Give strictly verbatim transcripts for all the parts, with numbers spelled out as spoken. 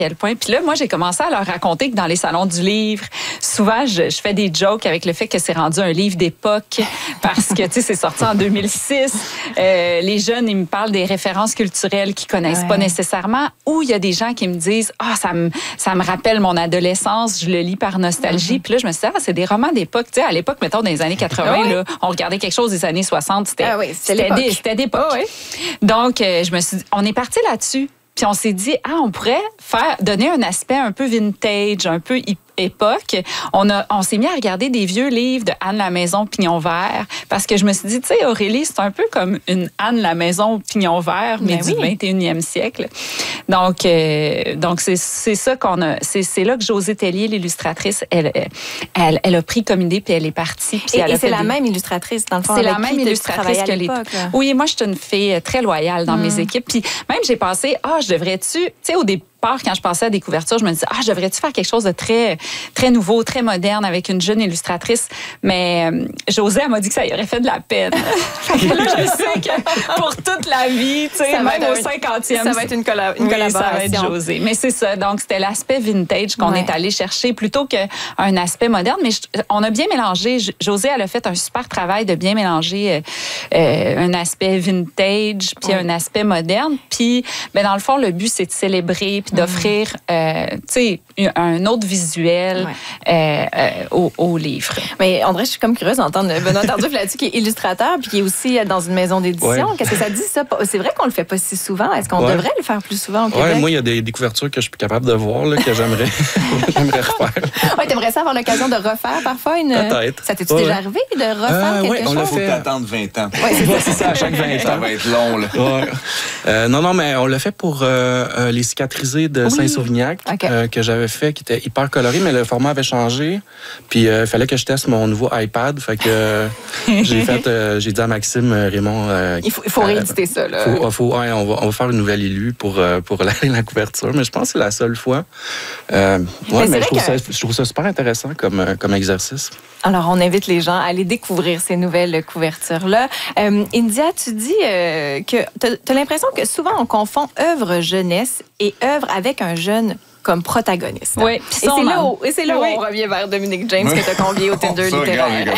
quel point. Puis là, moi, j'ai commencé à leur raconter que dans les salons du livre, souvent, je, je fais des jokes avec le fait que c'est rendu un livre d'époque parce que, tu sais, c'est sorti en deux mille six. Euh, les jeunes, ils me parlent des références culturelles qu'ils connaissent ouais. pas nécessairement. Ou il y a des gens qui me disent, ah, oh, ça me, ça me rappelle mon adolescence, je le lis par nostalgie. Mm-hmm. Puis là, je me suis dit, ah, c'est des romans d'époque. Tu sais, à l'époque, mettons, dans les années quatre-vingts, oui. là, on regardait quelque chose des années soixante. C'était, ah oui, c'était, des, c'était d'époque. Oh, oui. Donc, euh, je me suis dit, on est parti là-dessus. Puis on s'est dit, ah, on pourrait faire donner un aspect un peu vintage, un peu époque. On, a, on s'est mis à regarder des vieux livres de Anne la Maison Pignon Vert parce que je me suis dit, tu sais, Aurélie, c'est un peu comme une Anne la Maison Pignon Vert, mais ben du oui. vingt et unième siècle. Donc, euh, donc c'est, c'est ça qu'on a. C'est, c'est là que Josée Tellier, l'illustratrice, elle, elle, elle a pris comme idée puis elle est partie. Puis et elle et a c'est la des... même illustratrice, dans le fond. C'est la même illustratrice que les. Oui, moi, je suis une fille très loyale dans mm. mes équipes. Puis même, j'ai pensé, ah, je devrais-tu, tu sais, au début, quand je pensais à des couvertures, je me disais, ah, je devrais-tu faire quelque chose de très, très nouveau, très moderne avec une jeune illustratrice? Mais euh, Josée, elle m'a dit que ça y aurait fait de la peine. Fait que là, je sais que pour toute la vie, tu sais, même au cinquantième. Ça va être une, colla- une oui, collaboration. Ça va être Josée. Mais c'est ça. Donc, c'était l'aspect vintage qu'on ouais. est allé chercher plutôt qu'un aspect moderne. Mais je, on a bien mélangé. Josée, elle a fait un super travail de bien mélanger euh, un aspect vintage puis ouais. un aspect moderne. Puis, ben, dans le fond, le but, c'est de célébrer d'offrir euh, tu sais, un autre visuel ouais. euh, euh, au, au livre. Mais André, je suis comme curieuse d'entendre Benoît Tardif là-dessus, qui est illustrateur puis qui est aussi dans une maison d'édition. Ouais. Qu'est-ce que ça dit, ça? C'est vrai qu'on le fait pas si souvent. Est-ce qu'on ouais. devrait le faire plus souvent au Québec? Oui, moi, il y a des, des couvertures que je suis plus capable de voir, là, que j'aimerais, j'aimerais refaire. Oui, t'aimerais ça avoir l'occasion de refaire parfois une... Peut-être. Ça t'est-tu ouais. déjà arrivé de refaire euh, quelque ouais, on chose? l'a fait. Faut attendre vingt ans. Oui, c'est, c'est ça, à chaque vingt ans. Ça va être long, là. Ouais. Euh, non, non, mais on l'a fait pour euh, euh, les cicatrisés de oui. Saint-Sauvignac. Okay. Euh, que j'avais fait, qui était hyper coloré, mais le format avait changé. Puis il euh, fallait que je teste mon nouveau iPad. Fait que euh, j'ai fait, euh, j'ai dit à Maxime Raymond... Euh, il faut, il faut rééditer ça, là. Faut, faut, ouais, on, va, on va faire une nouvelle élue pour, euh, pour la, la couverture, mais je pense que c'est la seule fois. Euh, ouais, mais, mais je, trouve que... ça, je trouve ça super intéressant comme, comme exercice. Alors, on invite les gens à aller découvrir ces nouvelles couvertures-là. Euh, India, tu dis euh, que tu as l'impression que souvent, on confond œuvre jeunesse et œuvre avec un jeune comme protagoniste. Oui. Et c'est, là où, et c'est là où oui. on revient vers Dominique James que tu as convié au Tinder oh, littéraire.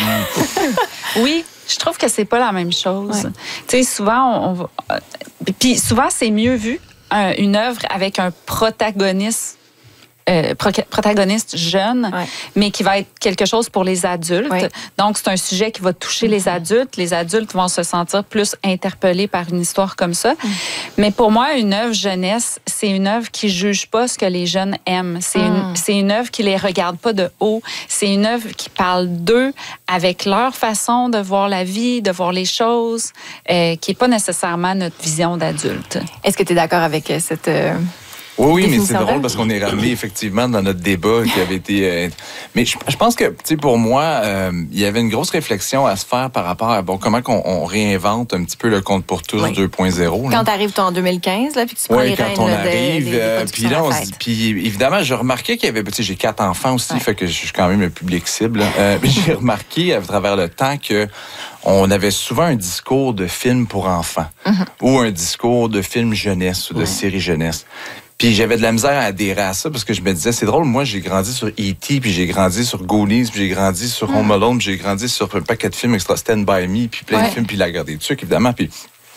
Oui, je trouve que c'est pas la même chose. Ouais. Tu sais, souvent, on, on va... Puis souvent, c'est mieux vu, un, une œuvre avec un protagoniste Euh, pro- protagoniste jeune, ouais. mais qui va être quelque chose pour les adultes. Ouais. Donc, c'est un sujet qui va toucher mm-hmm. les adultes. Les adultes vont se sentir plus interpellés par une histoire comme ça. Mm. Mais pour moi, une œuvre jeunesse, c'est une œuvre qui juge pas ce que les jeunes aiment. C'est, mm. une, c'est une œuvre qui les regarde pas de haut. C'est une œuvre qui parle d'eux avec leur façon de voir la vie, de voir les choses, euh, qui est pas nécessairement notre vision d'adulte. Est-ce que tu es d'accord avec cette... Euh... Oui, oui, mais c'est drôle parce qu'on est ramené effectivement dans notre débat qui avait été... Euh, mais je, je pense que, tu sais, pour moi, euh, il y avait une grosse réflexion à se faire par rapport à, bon, comment qu'on, on réinvente un petit peu le Compte pour tous oui. deux point zéro. Quand tu arrives, toi, en deux mille quinze, là, puis tu prends oui, les quand rênes on là, arrive, de, des, euh, des puis là, on se, puis évidemment, j'ai remarqué qu'il y avait, tu sais, j'ai quatre enfants aussi, ouais. fait que je suis quand même le public cible. Euh, mais j'ai remarqué à travers le temps que on avait souvent un discours de film pour enfants mm-hmm. ou un discours de film jeunesse ou de ouais. série jeunesse. Puis j'avais de la misère à adhérer à ça parce que je me disais, c'est drôle, moi j'ai grandi sur E T, puis j'ai grandi sur Goonies, puis j'ai grandi sur mm. Home Alone, puis j'ai grandi sur un paquet de films extra Stand By Me, puis plein ouais. de films, puis La Guerre des Tucs, évidemment. Puis,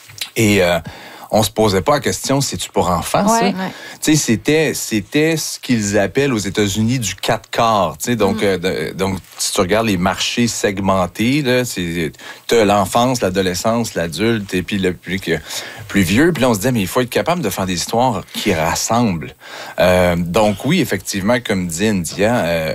et euh, on se posait pas la question, c'est-tu pour enfants, ouais. ça? Ouais. Tu sais, c'était, c'était ce qu'ils appellent aux États-Unis du quatre quarts. Tu sais, donc, mm. euh, donc, si tu regardes les marchés segmentés, là, c'est, t'as l'enfance, l'adolescence, l'adulte, et puis le public plus vieux. Puis là, on se disait, mais il faut être capable de faire des histoires qui rassemblent. Euh, donc, oui, effectivement, comme dit India, euh,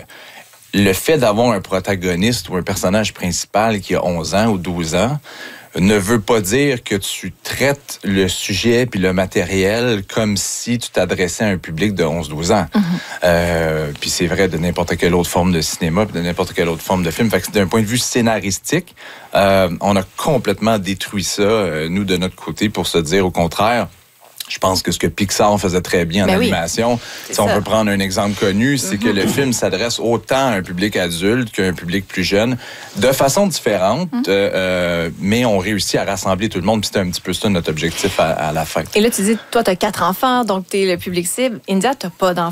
le fait d'avoir un protagoniste ou un personnage principal qui a onze ans ou douze ans, ne veut pas dire que tu traites le sujet puis le matériel comme si tu t'adressais à un public de onze douze ans. Mm-hmm. Euh, puis c'est vrai de n'importe quelle autre forme de cinéma puis de n'importe quelle autre forme de film. Fait que d'un point de vue scénaristique, euh, on a complètement détruit ça, euh, nous, de notre côté, pour se dire au contraire, Je pense que ce que Pixar faisait très bien en ben animation, oui, si on peut prendre un exemple connu, c'est mm-hmm. que le film s'adresse autant à un public adulte qu'à un public plus jeune, de façon différente, mm-hmm. euh, mais on réussit à rassembler tout le monde, puis c'était un petit peu ça notre objectif à, à la fin. Et là, tu dis, toi, tu as quatre enfants, donc tu es le public cible. India, tu n'as pas d'enfants.